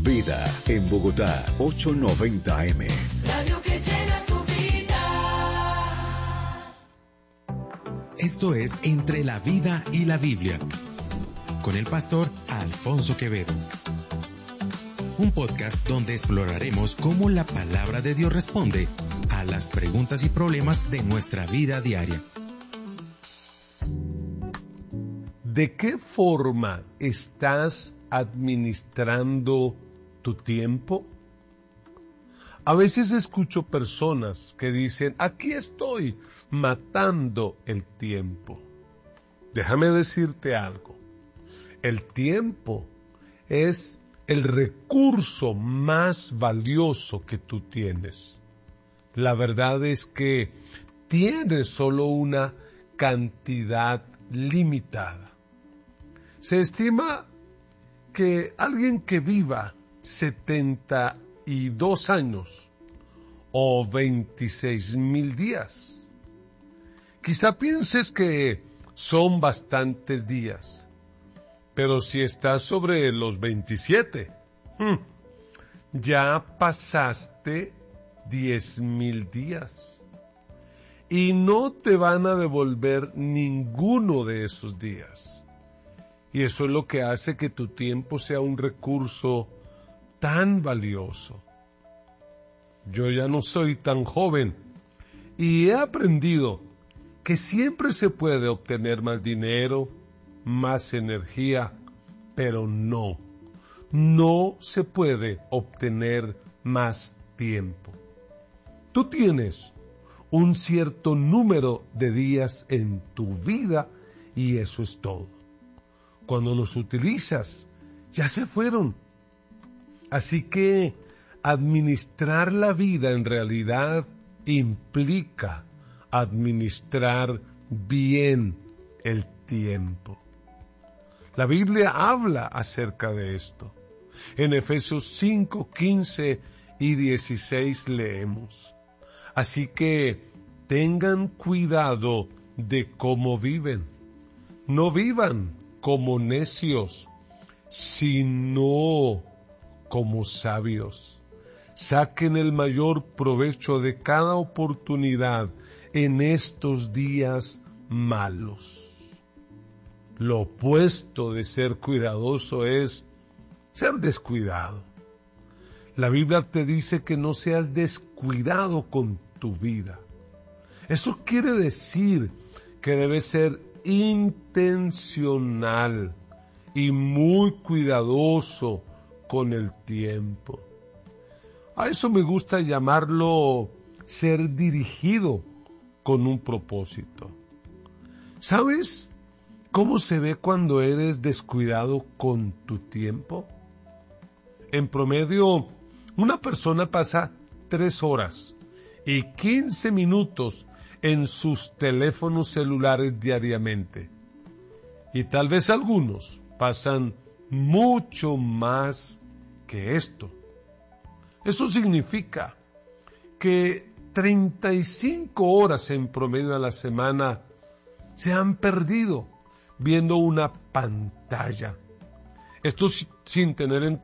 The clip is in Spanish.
Vida en Bogotá, 890 AM. Radio que llena tu vida. Esto es Entre la Vida y la Biblia, con el pastor Alfonso Quevedo. Un podcast donde exploraremos cómo la palabra de Dios responde a las preguntas y problemas de nuestra vida diaria. ¿De qué forma estás administrando tu tiempo? A veces escucho personas que dicen, aquí estoy matando el tiempo. Déjame decirte algo. El tiempo es el recurso más valioso que tú tienes. La verdad es que tienes solo una cantidad limitada. Se estima que alguien que viva 72 años o 26,000 días, quizá pienses que son bastantes días, pero si estás sobre los 27, ya pasaste 10,000 días y no te van a devolver ninguno de esos días. Y eso es lo que hace que tu tiempo sea un recurso tan valioso. Yo ya no soy tan joven y he aprendido que siempre se puede obtener más dinero, más energía, pero no se puede obtener más tiempo. Tú tienes un cierto número de días en tu vida y eso es todo. Cuando los utilizas, ya se fueron. Así que administrar la vida en realidad implica administrar bien el tiempo. La Biblia habla acerca de esto. En Efesios 5, 15 y 16 leemos. Así que tengan cuidado de cómo viven. No vivan como necios, sino como sabios. Saquen el mayor provecho de cada oportunidad en estos días malos. Lo opuesto de ser cuidadoso es ser descuidado. La Biblia te dice que no seas descuidado con tu vida. Eso quiere decir que debes ser intencional y muy cuidadoso con el tiempo. A eso me gusta llamarlo ser dirigido con un propósito. ¿Sabes cómo se ve cuando eres descuidado con tu tiempo? En promedio, una persona pasa 3 horas y 15 minutos en sus teléfonos celulares diariamente. Y tal vez algunos pasan mucho más que esto. Eso significa que 35 horas en promedio a la semana se han perdido viendo una pantalla. Esto sin tener en